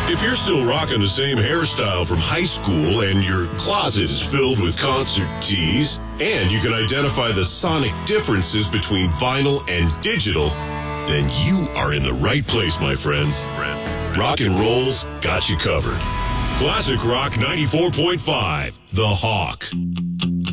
If you're still rocking the same hairstyle from high school and your closet is filled with concert tees, and you can identify the sonic differences between vinyl and digital, then you are in the right place, my friends. Rock and Roll's got you covered. Classic Rock 94.5, The Hawk.